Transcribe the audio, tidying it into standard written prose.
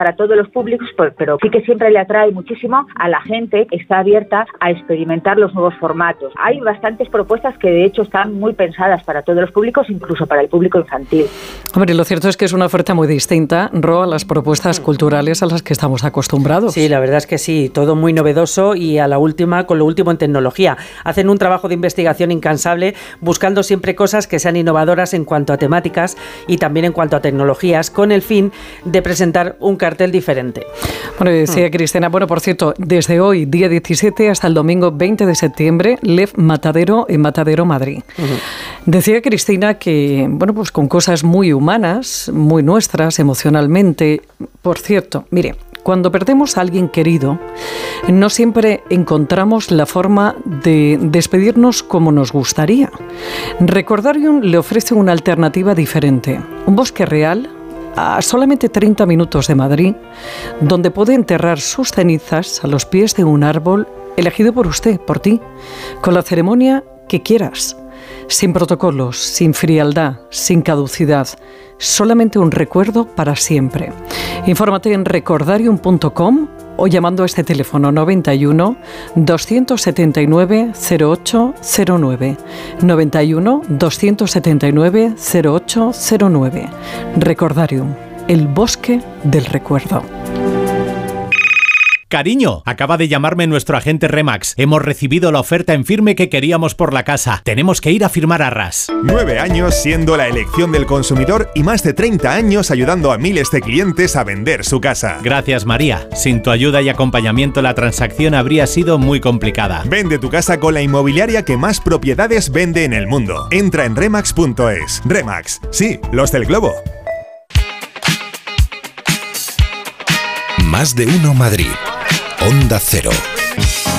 para todos los públicos, pero sí que siempre le atrae muchísimo a la gente que está abierta a experimentar los nuevos formatos. Hay bastantes propuestas que de hecho están muy pensadas para todos los públicos, incluso para el público infantil. Hombre, lo cierto es que es una oferta muy distinta, Ro, a las propuestas culturales a las que estamos acostumbrados. Sí, la verdad es que sí, todo muy novedoso y a la última, con lo último en tecnología. Hacen un trabajo de investigación incansable, buscando siempre cosas que sean innovadoras en cuanto a temáticas y también en cuanto a tecnologías, con el fin de presentar un cartel diferente. Bueno, decía Cristina, bueno, por cierto, desde hoy, día 17 hasta el domingo 20 de septiembre, Lev Matadero en Matadero, Madrid. Decía Cristina que, bueno, pues con cosas muy humanas, muy nuestras, emocionalmente. Por cierto, mire, cuando perdemos a alguien querido, no siempre encontramos la forma de despedirnos como nos gustaría. Recordarium le ofrece una alternativa diferente. Un bosque real a solamente 30 minutos de Madrid, donde puede enterrar sus cenizas a los pies de un árbol elegido por usted, por ti, con la ceremonia que quieras, sin protocolos, sin frialdad, sin caducidad, solamente un recuerdo para siempre. Infórmate en recordarium.com o llamando a este teléfono 91 279 0809. 91 279 0809. Recordarium, el bosque del recuerdo. Cariño, acaba de llamarme nuestro agente Remax. Hemos recibido la oferta en firme que queríamos por la casa. Tenemos que ir a firmar arras. 9 años siendo la elección del consumidor y más de 30 años ayudando a miles de clientes a vender su casa. Gracias, María. Sin tu ayuda y acompañamiento la transacción habría sido muy complicada. Vende tu casa con la inmobiliaria que más propiedades vende en el mundo. Entra en remax.es. Remax, sí, los del globo. Más de uno Madrid. Onda Cero.